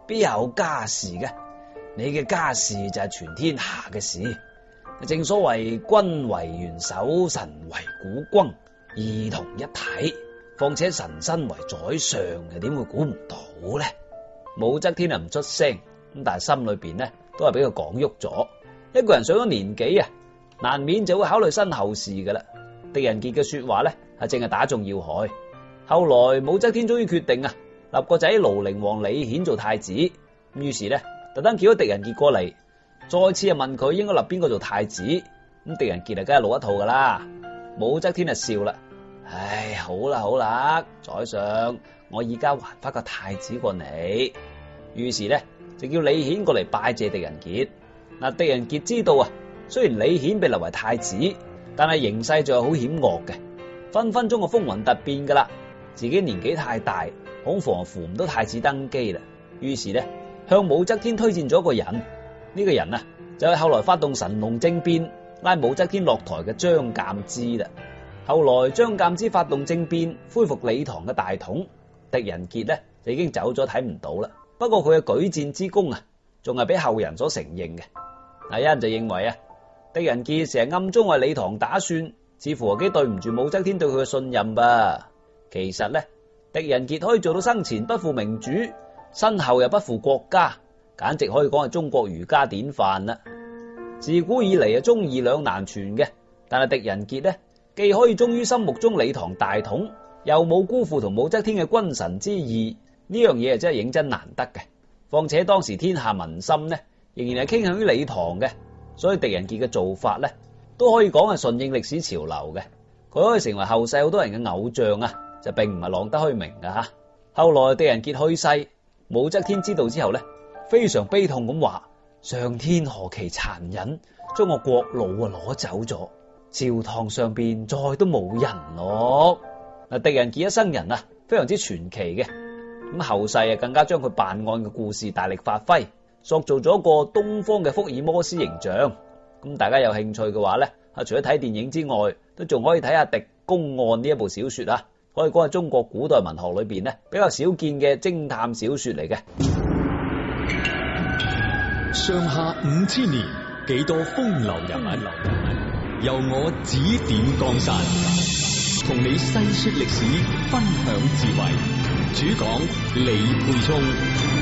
邊有家事嘅？你嘅家事就係全天下嘅事。正所謂君為元首，神為股肱，二同一體。況且神身為宰相，又點會估唔到呢？武則天啊唔出聲，咁但係心裏邊呢都係俾佢講喐咗。一個人上咗年紀啊，難免就會考慮身後事噶啦。狄仁傑嘅說話呢係淨係打中要害。後來武則天終於決定啊，立個仔廬陵王李顯做太子。於是呢，特登叫咗狄仁傑過嚟，再次啊問佢應該立邊個做太子。咁狄仁傑啊梗係老一套噶啦。武則天啊笑啦，唉，好啦好啦，宰相，我而家還翻個太子過你。於是呢，就叫李顯過嚟拜謝狄仁傑。嗱，狄仁傑知道啊，雖然李顯被立為太子，但係形勢仲係好險惡嘅，分分鐘個風雲突變噶啦。自己年紀太大，恐防扶唔到太子登基啦。於是呢，向武則天推薦咗一個人。呢個人啊，就係後來發動神龍政變拉武則天落台嘅張鑒之啦。後來張鑒之發動政變，恢復李唐嘅大統，狄仁傑呢就已經走咗，睇唔到啦。不過佢嘅舉薦之功啊，仲係俾後人所承認嘅。有人就認為啊，狄仁傑成日暗中為李唐打算，似乎幾對唔住武則天對佢嘅信任噃。其實呢，狄仁傑可以做到生前不負明主，身後又不負國家，簡直可以講係中國儒家典範啦。自古以嚟啊，忠義兩難全嘅，但係狄仁傑呢，既可以忠於心目中李唐大統，又冇辜負同武則天嘅君臣之義，呢樣嘢真係認真難得嘅。況且當時天下民心呢，仍然係傾向於李唐嘅，所以狄仁傑嘅做法呢，都可以講係順應歷史潮流嘅。佢可以成為後世好多人嘅偶像啊，就並唔係浪得虛名噶吓。後來狄仁傑去世，武則天知道之後呢，非常悲痛咁話：上天何其殘忍，將我國老啊攞走咗，朝堂上邊再都冇人咯。嗱，狄仁傑一生人啊，非常之傳奇嘅。咁後世啊，更加將佢辦案嘅故事大力發揮，塑造咗一個東方嘅福爾摩斯形象。咁大家有興趣嘅話呢，除咗睇電影之外，都仲可以睇下《狄公案》呢一部小說啊，可以講係中國古代文學裏邊呢比較少見嘅偵探小說嚟嘅。 上下5000年，幾多風流人物，由我指點江山，同你細說歷史，分享智慧。主講李沛聰。